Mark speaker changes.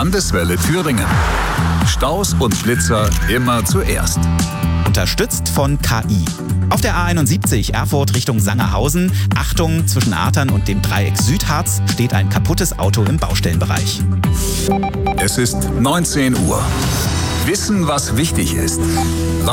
Speaker 1: Landeswelle Thüringen. Staus und Blitzer immer zuerst.
Speaker 2: Unterstützt von KI. Auf der A71 Erfurt Richtung Sangerhausen, Achtung, zwischen Artern und dem Dreieck Südharz steht ein kaputtes Auto im Baustellenbereich.
Speaker 1: Es ist 19 Uhr. Wissen, was wichtig ist.